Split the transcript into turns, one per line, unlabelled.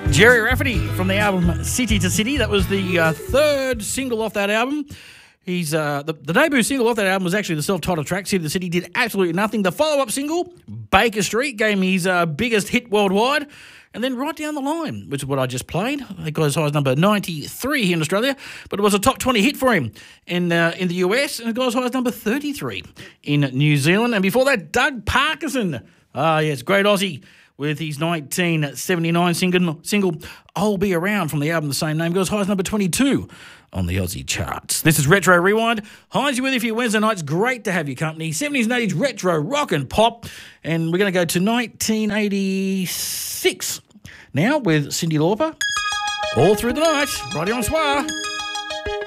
Jerry Rafferty from the album City to City. That was the third single off that album. He's the debut single off that album was actually the self-titled track, City to City. Did absolutely nothing. The follow-up single, Baker Street, gave me his biggest hit worldwide. And then right down the line, which is what I just played, it got as high as number 93 here in Australia, but it was a top 20 hit for him in the US, and it got as high as number 33 in New Zealand. And before that, Doug Parkinson. Yes, great Aussie, with his 1979 single I'll Be Around from the album the same name, goes as high as number 22 on the Aussie charts. This is Retro Rewind. Heinz with you for your Wednesday nights. Great to have your company. 70s and 80s retro rock and pop. And we're going to go to 1986 now with Cyndi Lauper. All Through the Night, right here on Soir.